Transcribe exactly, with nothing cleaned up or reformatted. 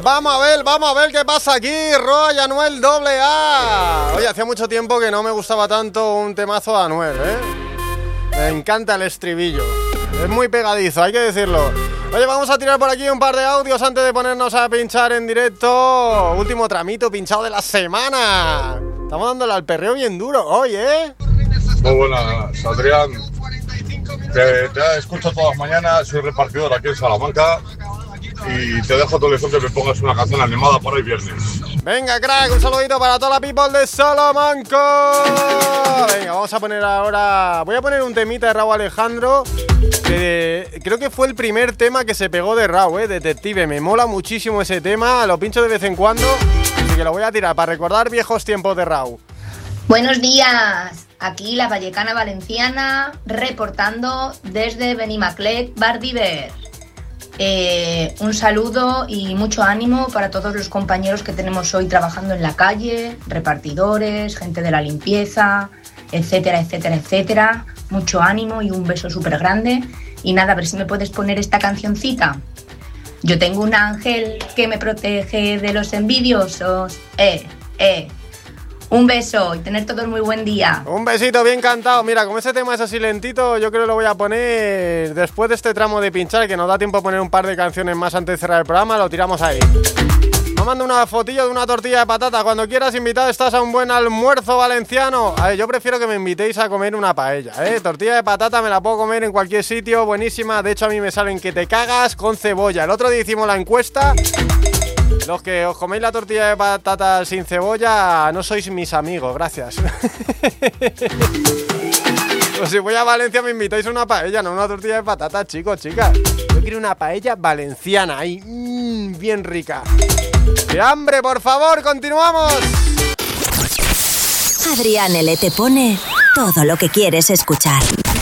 Vamos a ver, vamos a ver qué pasa aquí. Roy Anuel doble A. Oye, hacía mucho tiempo que no me gustaba tanto un temazo de Anuel, ¿eh? Me encanta el estribillo. Es muy pegadizo, hay que decirlo. Oye, vamos a tirar por aquí un par de audios antes de ponernos a pinchar en directo. Último tramito pinchado de la semana. Estamos dándole al perreo bien duro hoy, ¿eh? Muy buenas, Adrián. Te, te escucho todas las mañanas, soy repartidor aquí en Salamanca y te dejo tu elección que me pongas una canción animada para hoy viernes. Venga, crack, un saludito para toda la people de Salamanca. Venga, vamos a poner ahora... Voy a poner un temita de Rauw Alejandro, que creo que fue el primer tema que se pegó de Rauw, ¿eh? Detective, me mola muchísimo ese tema, lo pincho de vez en cuando, así que lo voy a tirar para recordar viejos tiempos de Rauw. Buenos días, aquí la vallecana valenciana reportando desde Benimaclet, Bardiver. Eh, un saludo y mucho ánimo para todos los compañeros que tenemos hoy trabajando en la calle, repartidores, gente de la limpieza, etcétera, etcétera, etcétera. Mucho ánimo y un beso súper grande. Y nada, a ver si me puedes poner esta cancioncita. Yo tengo un ángel que me protege de los envidiosos. Eh, eh. Un beso y tener todos muy buen día. Un besito bien cantado. Mira, como ese tema es así lentito, yo creo que lo voy a poner después de este tramo de pinchar, que nos da tiempo a poner un par de canciones más antes de cerrar el programa, lo tiramos ahí. Me mando una fotillo de una tortilla de patata. Cuando quieras, invitado, estás a un buen almuerzo valenciano. A ver, yo prefiero que me invitéis a comer una paella, ¿eh? Tortilla de patata me la puedo comer en cualquier sitio, buenísima. De hecho, a mí me salen que te cagas con cebolla. El otro día hicimos la encuesta. Los que os coméis la tortilla de patata sin cebolla no sois mis amigos, gracias. Pues si voy a Valencia me invitáis a una paella, no una tortilla de patata, chicos, chicas. Yo quiero una paella valenciana, ahí, mmm, bien rica. ¡Qué hambre, por favor! ¡Continuamos! Adrián L. te pone todo lo que quieres escuchar.